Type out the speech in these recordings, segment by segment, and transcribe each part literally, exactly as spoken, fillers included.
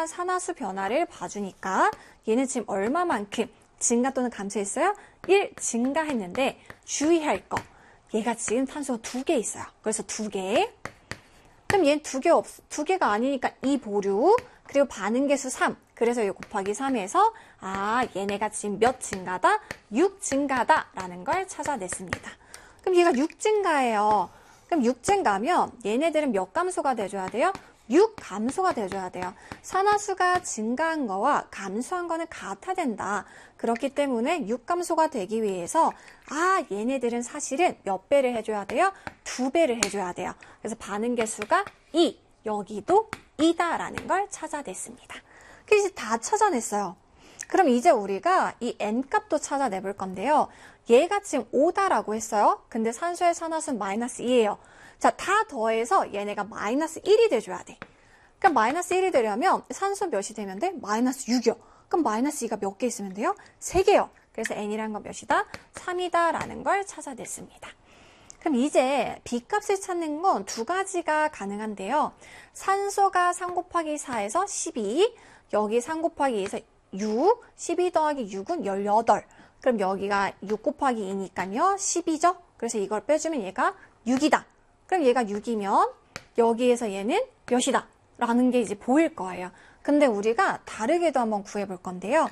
산화수 변화를 봐주니까 얘는 지금 얼마만큼 증가 또는 감소했어요? 일 증가했는데 주의할 거. 얘가 지금 탄소가 두 개 있어요. 그래서 두 개. 그럼 얘는 두 개 없, 두 개가 아니니까 이 보류. 그리고 반응계수 삼. 그래서 이 곱하기 삼에서 아, 얘네가 지금 몇 증가다? 육 증가다라는 걸 찾아냈습니다. 그럼 얘가 육 증가예요. 그럼 육 증가면 얘네들은 몇 감소가 돼줘야 돼요? 육 감소가 돼줘야 돼요. 산화수가 증가한 거와 감소한 거는 같아야 된다. 그렇기 때문에 육 감소가 되기 위해서 아, 얘네들은 사실은 몇 배를 해줘야 돼요? 두 배를 해줘야 돼요. 그래서 반응계수가 이, 여기도 이다라는 걸 찾아냈습니다. 이제 다 찾아냈어요. 그럼 이제 우리가 이 N값도 찾아내볼 건데요. 얘가 지금 오다라고 했어요. 근데 산소의 산화수는 마이너스 이예요. 자, 다 더해서 얘네가 마이너스 일이 돼줘야 돼. 그러니까 마이너스 일이 되려면 산소 몇이 되면 돼? 마이너스 육이요. 그럼 마이너스 이가 몇 개 있으면 돼요? 세 개요. 그래서 N이라는 건 몇이다? 삼이다라는 걸 찾아냈습니다. 그럼 이제 B값을 찾는 건 두 가지가 가능한데요. 산소가 삼 곱하기 사에서 십이, 여기 삼 곱하기 이에서 육, 십이 더하기 육은 십팔. 그럼 여기가 육 곱하기 이니까요. 십이죠? 그래서 이걸 빼주면 얘가 육이다. 그럼 얘가 육이면 여기에서 얘는 몇이다? 라는 게 이제 보일 거예요. 근데 우리가 다르게도 한번 구해볼 건데요.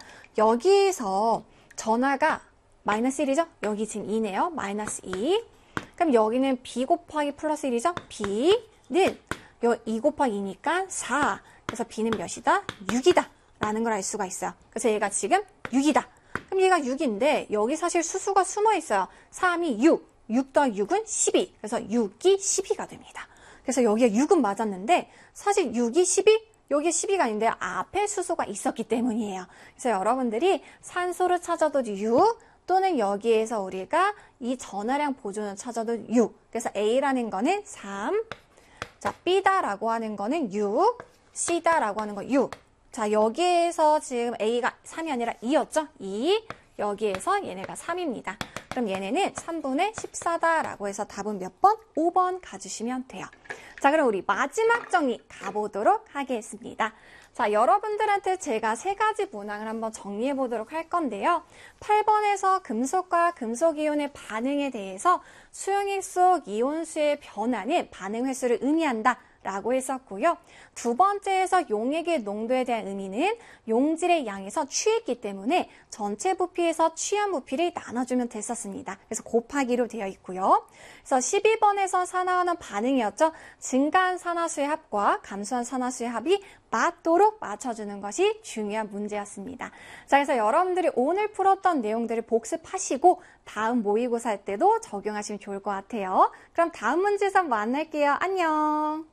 여기에서 전화가 마이너스 일이죠? 여기 지금 이네요. 마이너스 이. 그럼 여기는 B 곱하기 플러스 일이죠? B는 이 곱하기 이니까 사. 그래서 B는 몇이다? 육이다. 라는 걸 알 수가 있어요. 그래서 얘가 지금 육이다. 그럼 얘가 육인데 여기 사실 수수가 숨어 있어요. 삼이 육. 육 더하기 육은 십이. 그래서 육이 십이가 됩니다. 그래서 여기에 육은 맞았는데 사실 육이 십이? 여기에 십이가 아닌데 앞에 수소가 있었기 때문이에요. 그래서 여러분들이 산소를 찾아도 육 또는 여기에서 우리가 이 전하량 보존을 찾아도 육. 그래서 A라는 거는 삼. 자, B다라고 하는 거는 육. C다라고 하는 거 육. 자, 여기에서 지금 A가 삼이 아니라 이였죠? 이. 여기에서 얘네가 삼입니다. 그럼 얘네는 삼분의 십사다라고 해서 답은 몇 번? 오 번 가주시면 돼요. 자, 그럼 우리 마지막 정리 가보도록 하겠습니다. 자, 여러분들한테 제가 세 가지 문항을 한번 정리해 보도록 할 건데요. 팔 번에서 금속과 금속이온의 반응에 대해서 수용액 속 이온수의 변화는 반응 횟수를 의미한다. 라고 했었고요. 두 번째에서 용액의 농도에 대한 의미는 용질의 양에서 취했기 때문에 전체 부피에서 취한 부피를 나눠주면 됐었습니다. 그래서 곱하기로 되어 있고요. 그래서 십이 번에서 산화하는 반응이었죠. 증가한 산화수의 합과 감소한 산화수의 합이 맞도록 맞춰주는 것이 중요한 문제였습니다. 자, 그래서 여러분들이 오늘 풀었던 내용들을 복습하시고 다음 모의고사 할 때도 적용하시면 좋을 것 같아요. 그럼 다음 문제에서 만날게요. 안녕.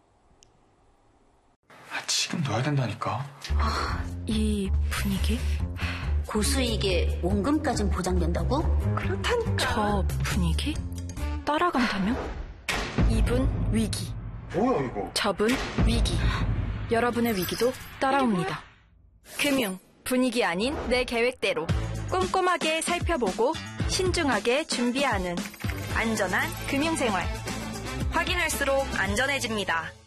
아, 지금 넣어야 된다니까. 아, 이 분위기? 고수익에 원금까진 보장된다고? 그렇다니까. 저 분위기? 따라간다면? 이분 위기. 뭐야 이거? 저분 위기. 여러분의 위기도 따라옵니다. 금융, 분위기 아닌 내 계획대로 꼼꼼하게 살펴보고 신중하게 준비하는 안전한 금융생활. 확인할수록 안전해집니다.